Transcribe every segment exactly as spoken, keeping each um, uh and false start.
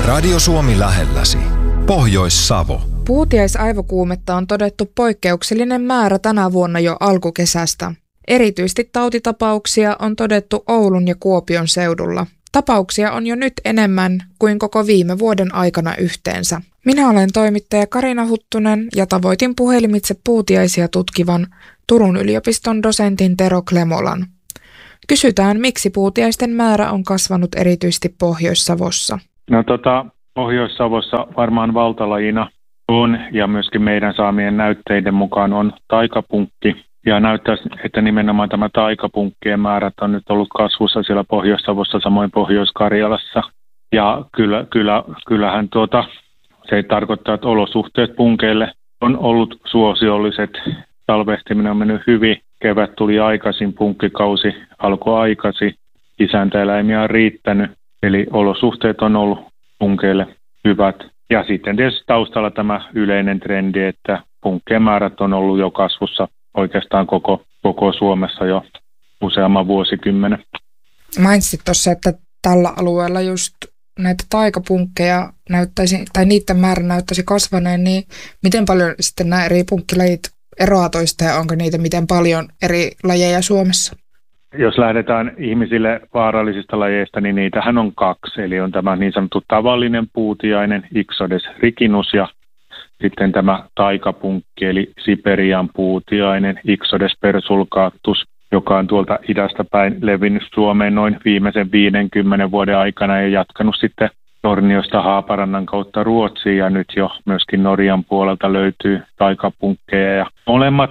Radio Suomi lähelläsi. Pohjois-Savo. Puutiaisaivokuumetta on todettu poikkeuksellinen määrä tänä vuonna jo alkukesästä. Erityisesti tautitapauksia on todettu Oulun ja Kuopion seudulla. Tapauksia on jo nyt enemmän kuin koko viime vuoden aikana yhteensä. Minä olen toimittaja Karina Huttunen ja tavoitin puhelimitse puutiaisia tutkivan Turun yliopiston dosentin Tero Klemolan. Kysytään, miksi puutiaisten määrä on kasvanut erityisesti Pohjois-Savossa. No tota, Pohjois-Savossa varmaan valtalajina on ja myöskin meidän saamien näytteiden mukaan on taikapunkki. Ja näyttäisi, että nimenomaan tämä taikapunkkien määrät on nyt ollut kasvussa siellä Pohjois-Savossa, samoin Pohjois-Karjalassa. Ja kyllä, kyllä, kyllähän tuota, se tarkoittaa, että olosuhteet punkeille on ollut suosiolliset. Talvehtiminen on mennyt hyvin. Kevät tuli aikaisin, punkkikausi alkoi aikaisin. Isäntäeläimiä on riittänyt, eli olosuhteet on ollut punkeille hyvät. Ja sitten tietysti taustalla tämä yleinen trendi, että punkkien määrät on ollut jo kasvussa oikeastaan koko, koko Suomessa jo useamman vuosikymmenen. Mainitsit tuossa, että tällä alueella just näitä taikapunkkeja näyttäisi, tai niiden määrä näyttäisi kasvaneen, niin miten paljon sitten nämä eri punkkilajit eroaa toista ja onko niitä miten paljon eri lajeja Suomessa? Jos lähdetään ihmisille vaarallisista lajeista, niin niitähän on kaksi. Eli on tämä niin sanottu tavallinen puutiainen, Ixodes ricinus, ja sitten tämä taikapunkki, eli Siperian puutiainen, Ixodes persulcatus, joka on tuolta idästä päin levinnyt Suomeen noin viimeisen viidenkymmenen vuoden aikana ja jatkanut sitten Torniosta Haaparannan kautta Ruotsiin, ja nyt jo myöskin Norjan puolelta löytyy taikapunkkeja. Ja molemmat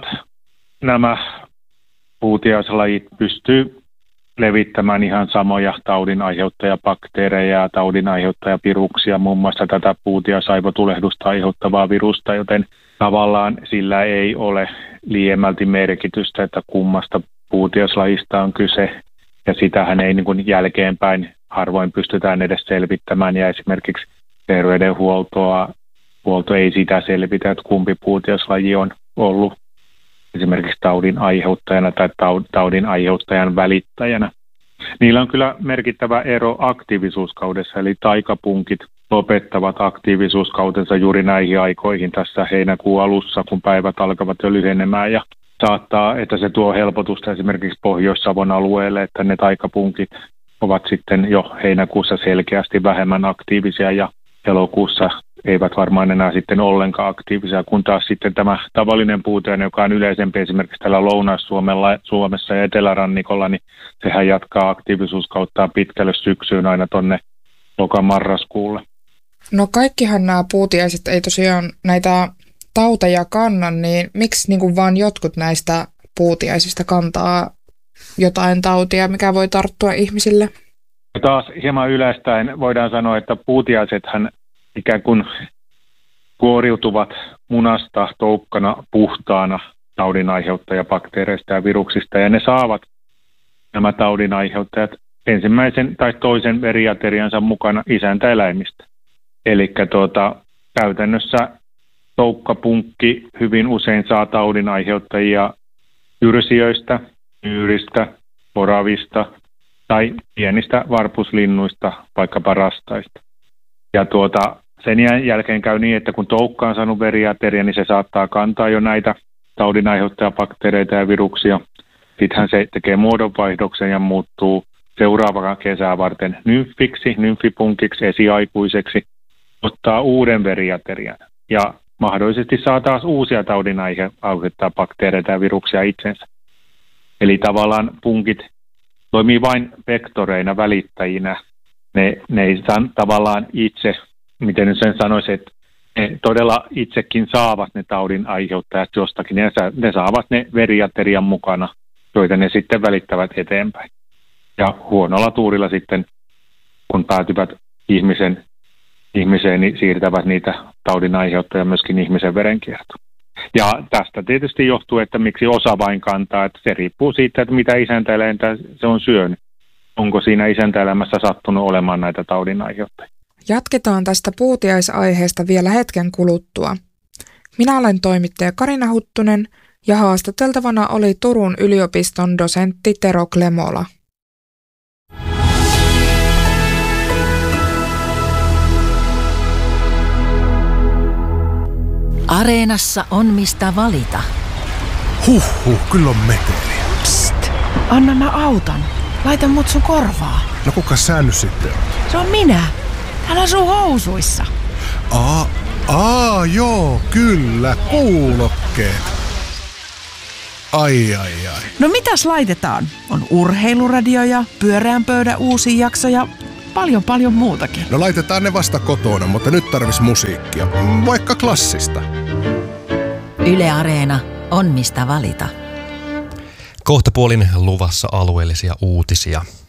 nämä puutiaislajit pystyy levittämään ihan samoja taudinaiheuttajabakteereja ja taudinaiheuttajapiruksia, muun muassa tätä puutiaisaivotulehdusta aiheuttavaa virusta, joten tavallaan sillä ei ole liiemmälti merkitystä, että kummasta puutiaislajista on kyse, ja sitähän ei niin kuin jälkeenpäin harvoin pystytään edes selvittämään, ja esimerkiksi terveydenhuoltoa huolto ei sitä selvitä, että kumpi puutiaislaji on ollut esimerkiksi taudin aiheuttajana tai taudin aiheuttajan välittäjänä. Niillä on kyllä merkittävä ero aktiivisuuskaudessa, eli taikapunkit lopettavat aktiivisuuskautensa juuri näihin aikoihin tässä heinäkuun alussa, kun päivät alkavat jo lyhenemään, ja saattaa, että se tuo helpotusta esimerkiksi Pohjois-Savon alueelle, että ne taikapunkit ovat sitten jo heinäkuussa selkeästi vähemmän aktiivisia ja elokuussa eivät varmaan enää sitten ollenkaan aktiivisia, kun taas sitten tämä tavallinen puutiainen, joka on yleisempi esimerkiksi täällä Lounais-Suomessa ja Etelärannikolla, niin sehän jatkaa aktiivisuuskauttaan pitkälle syksyyn aina tuonne loka-marraskuulle. No kaikkihan nämä puutiaiset ei tosiaan näitä tauteja kannan, niin miksi niin kuin vaan jotkut näistä puutiaisista kantaa jotain tautia, mikä voi tarttua ihmisille? Taas hieman yleistäen voidaan sanoa, että puutiaisethan ikään kuin kuoriutuvat munasta toukkana puhtaana taudinaiheuttajabakteereista ja viruksista, ja ne saavat nämä taudinaiheuttajat ensimmäisen tai toisen veriateriansa mukana isäntäeläimistä. Eli tuota, käytännössä toukkapunkki hyvin usein saa taudinaiheuttajia yrsijöistä, myyristä, oravista tai pienistä varpuslinnuista, vaikkapa rastaista. Ja tuota, sen jälkeen käy niin, että kun toukka on saanut veriateria, niin se saattaa kantaa jo näitä taudinaiheuttajabakteereita ja viruksia. Sittenhän se tekee muodonvaihdoksen ja muuttuu seuraavaa kesää varten nymfiksi, nymfipunkiksi, esiaikuiseksi, ottaa uuden veriaterian ja mahdollisesti saa taas uusia taudinaiheuttajabakteereita ja viruksia itsensä. Eli tavallaan punkit toimii vain vektoreina, välittäjinä. Ne, ne ei saa tavallaan itse, miten nyt sen sanoisi, että ne todella itsekin saavat ne taudin aiheuttajat jostakin. Ne, ne saavat ne veriaterian mukana, joita ne sitten välittävät eteenpäin. Ja huonolla tuurilla sitten, kun päätyvät ihmisen, ihmiseen, niin siirtävät niitä taudin aiheuttajia myöskin ihmisen verenkiertoon. Ja tästä tietysti johtuu, että miksi osa vain kantaa, että se riippuu siitä, että mitä isäntäeläintä se on syönyt. Onko siinä isäntäelämässä sattunut olemaan näitä taudin aiheuttajia. Jatketaan tästä puutiaisaiheesta vielä hetken kuluttua. Minä olen toimittaja Karina Huttunen ja haastateltavana oli Turun yliopiston dosentti Tero Klemola. Areenassa on mistä valita. Huhhuh, kyllä on meteliä. Psst, anna mä auton. Laita mut sun korvaa. No kuka sä nyt sitten on? Se on minä. Hän asuu housuissa. Aa, aa, joo, kyllä, kuulokkeet. Ai, ai, ai. No mitäs laitetaan? On urheiluradio ja pyöreän pöydän uusi jakso ja paljon paljon muutakin. No laitetaan ne vasta kotona, mutta nyt tarvis musiikkia. Vaikka klassista. Yle Areena on mistä valita. Kohtapuolin luvassa alueellisia uutisia.